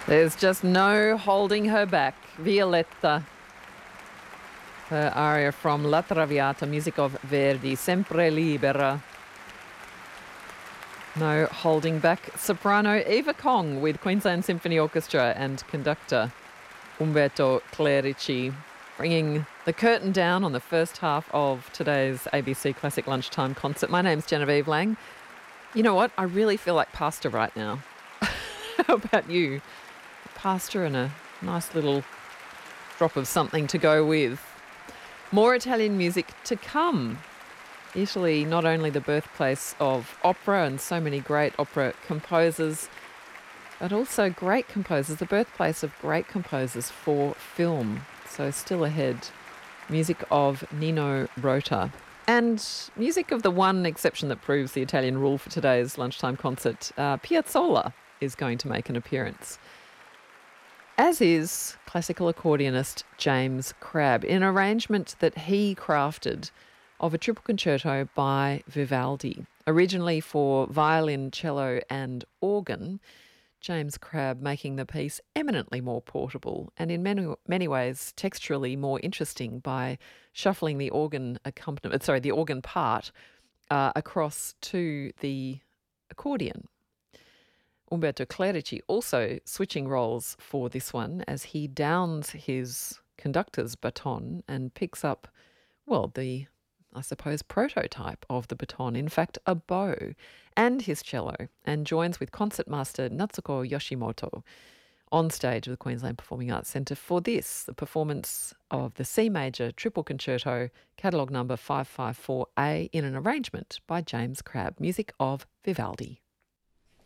There's just no holding her back. Violetta, her aria from La Traviata, music of Verdi, Sempre Libera. No holding back. Soprano Eva Kong with Queensland Symphony Orchestra and conductor Umberto Clerici, bringing the curtain down on the first half of today's ABC Classic Lunchtime concert. My name's Genevieve Lang. You know what? I really feel like pasta right now. How about you? Pasta and a nice little drop of something to go with. More Italian music to come. Italy, not only the birthplace of opera and so many great opera composers, but also great composers, the birthplace of great composers for film. So still ahead, music of Nino Rota. And music of the one exception that proves the Italian rule for today's lunchtime concert, Piazzolla is going to make an appearance, as is classical accordionist James Crabb, in an arrangement that he crafted of a triple concerto by Vivaldi. Originally for violin, cello and organ, James Crabb making the piece eminently more portable and in many ways texturally more interesting by shuffling the organ the organ part across to the accordion. Umberto Clerici also switching roles for this one as he downs his conductor's baton and picks up, the prototype of the baton, in fact, a bow, and his cello, and joins with concertmaster Natsuko Yoshimoto on stage at the Queensland Performing Arts Centre for this, the performance of the C Major Triple Concerto, catalogue number 554A, in an arrangement by James Crabb, music of Vivaldi.